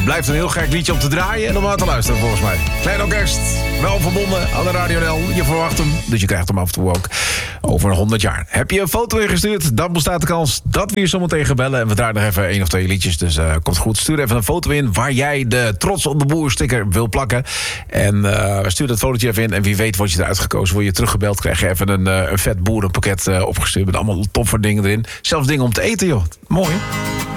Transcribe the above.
Blijft een heel gek liedje om te draaien en om aan te luisteren volgens mij. Klein orkest, wel verbonden aan de Radio NL. Je verwacht hem, dus je krijgt hem af en toe ook over 100 jaar. Heb je een foto ingestuurd, dan bestaat de kans dat we je zometeen gaan bellen. En we draaien nog even 1 of 2 liedjes, dus komt goed. Stuur even een foto in waar jij de Trots op de Boer sticker wil plakken. En stuur dat fotootje even in en wie weet word je eruit gekozen. Word je teruggebeld, krijg je even een vet boerenpakket opgestuurd met allemaal toffe dingen erin. Zelfs dingen om te eten, joh. Mooi.